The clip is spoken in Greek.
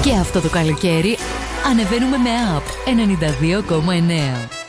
Και αυτό το καλοκαίρι ανεβαίνουμε με Up 92,9.